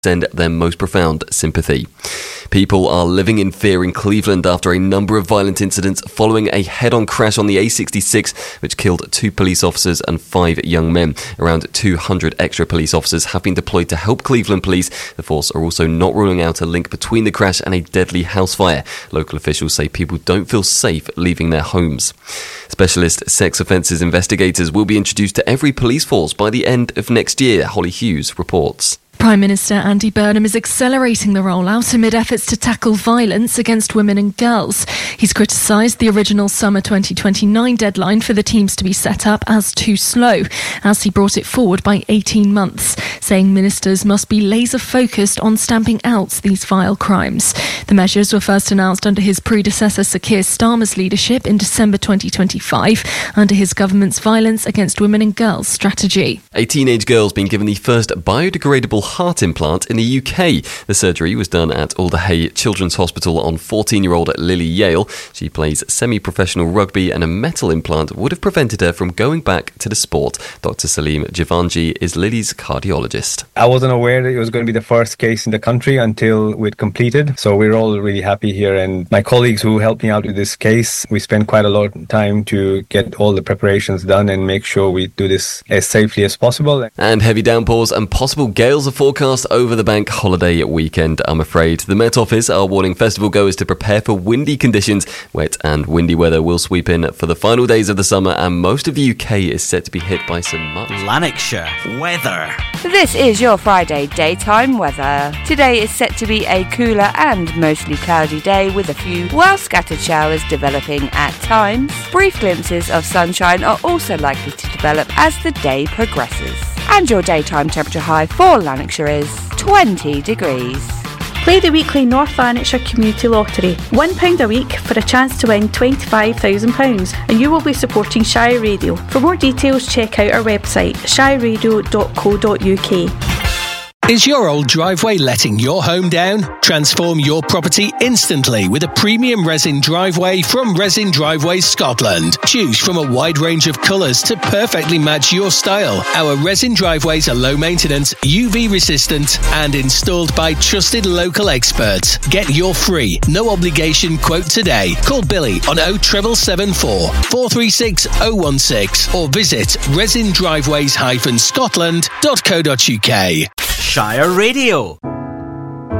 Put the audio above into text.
send their most profound sympathy. People are living in fear in Cleveland after a number of violent incidents following a head-on crash on the A66, which killed 2 police officers and 5 young men. Around 200 extra police officers have been deployed to help Cleveland police. The force are also not ruling out a link between the crash and a deadly house fire. Local officials say people don't feel safe leaving their homes. Specialist sex offences investigators will be introduced to every police force by the end of next year, Holly Hughes reports. Prime Minister Andy Burnham is accelerating the rollout amid efforts to tackle violence against women and girls. He's criticised the original summer 2029 deadline for the teams to be set up as too slow, as he brought it forward by 18 months, saying ministers must be laser-focused on stamping out these vile crimes. The measures were first announced under his predecessor Sir Keir Starmer's leadership in December 2025, under his government's Violence Against Women and Girls strategy. A teenage girl's been given the first biodegradable heart implant in the UK. The surgery was done at Alder Hey Children's Hospital on 14-year-old Lily Yale. She plays semi-professional rugby and a metal implant would have prevented her from going back to the sport. Dr. Salim Jivanji is Lily's cardiologist. I wasn't aware that it was going to be the first case in the country until we'd completed. So we're all really happy here. And my colleagues who helped me out with this case, we spent quite a lot of time to get all the preparations done and make sure we do this as safely as possible. And heavy downpours and possible gales are forecast over the bank holiday weekend, I'm afraid. The Met Office are warning festival goers to prepare for windy conditions. Wet and windy weather will sweep in for the final days of the summer, and most of the UK is set to be hit by some much Lanarkshire weather. This is your Friday daytime weather. Today is set to be a cooler and mostly cloudy day with a few well-scattered showers developing at times. Brief glimpses of sunshine are also likely to develop as the day progresses. And your daytime temperature high for Lanarkshire is 20 degrees. Play the weekly North Lanarkshire Community Lottery. £1 a week for a chance to win £25,000, and you will be supporting Shire Radio. For more details, check out our website, shireradio.co.uk. Is your old driveway letting your home down? Transform your property instantly with a premium resin driveway from Resin Driveways Scotland. Choose from a wide range of colours to perfectly match your style. Our resin driveways are low maintenance, UV resistant and installed by trusted local experts. Get your free, no obligation quote today. Call Billy on 07774 436 016 or visit resindriveways-scotland.co.uk. Shire Radio.